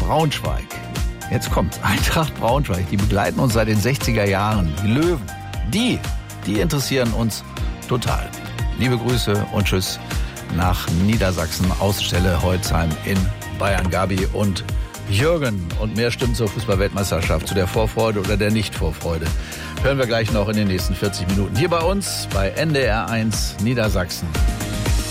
Braunschweig. Jetzt kommt Eintracht Braunschweig. Die begleiten uns seit den 60er Jahren. Die Löwen, die interessieren uns total. Liebe Grüße und tschüss nach Niedersachsen, Außenstelle Holzheim in Bayern. Gabi und Jürgen und mehr Stimmen zur Fußball-Weltmeisterschaft, zu der Vorfreude oder der Nicht-Vorfreude. Hören wir gleich noch in den nächsten 40 Minuten. Hier bei uns bei NDR 1 Niedersachsen.